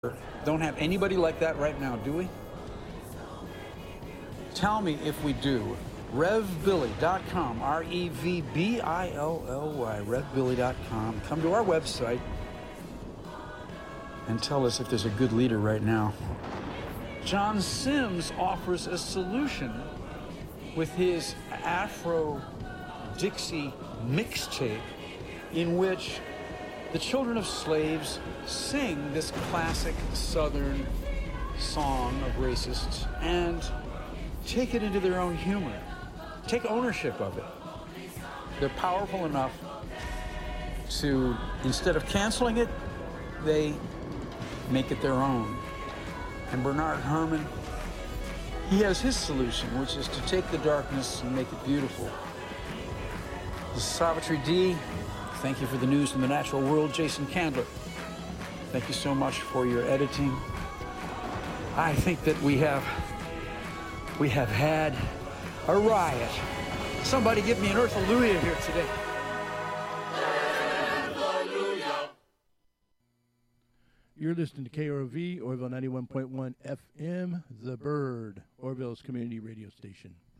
Don't have anybody like that right now, do we? Tell me if we do. RevBilly.com, RevBilly, RevBilly.com. Come to our website and tell us if there's a good leader right now. John Sims offers a solution with his Afro-Dixie mixtape in which the children of slaves sing this classic Southern song of racists and take it into their own humor. Take ownership of it. They're powerful enough to, instead of canceling it, they make it their own. And Bernard Herrmann, he has his solution, which is to take the darkness and make it beautiful. This is Savitri D. Thank you for the news from the natural world, Jason Candler. Thank you so much for your editing. I think that we have had a riot. Somebody give me an Earth Hallelujah here today. You're listening to KROV, Orville 91.1 FM, The Bird, Orville's community radio station.